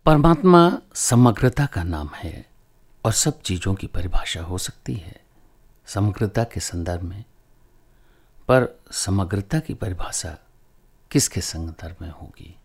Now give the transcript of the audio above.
परमात्मा समग्रता का नाम है और सब चीज़ों की परिभाषा हो सकती है समग्रता के संदर्भ में, पर समग्रता की परिभाषा किसके संदर्भ में होगी?